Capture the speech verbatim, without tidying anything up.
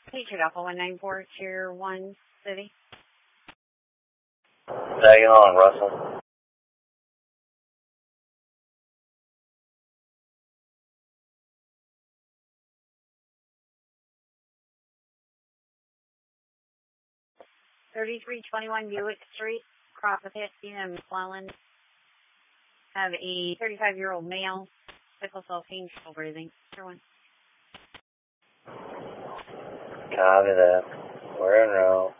Patriot Alpha one nine four, Tier one City. Tagging on, Russell. thirty-three twenty-one Buick Street, Crossapit, in McClellan. Have a thirty-five-year-old male, sickle cell pain, still breathing. Tier one. Copy that. We're en route.